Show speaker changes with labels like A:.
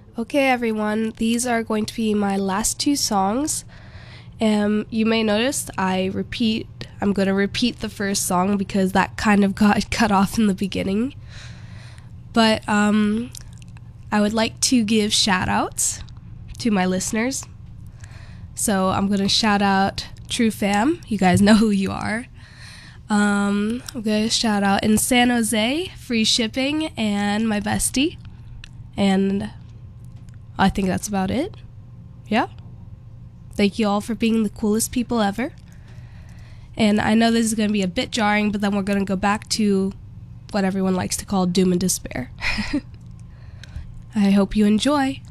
A: Okay, everyone, these are going to be my last two songs. You may notice I'm going to repeat the first song because that kind of got cut off in the beginning. But I would like to give shout outs to my listeners. So I'm going to shout out True Fam. You guys know who you are. I'm going to shout out in San Jose, free shipping, and my bestie. And I think that's about it. Yeah. Thank you all for being the coolest people ever. And I know this is going to be a bit jarring, but then we're going to go back to what everyone likes to call doom and despair. I hope you enjoy.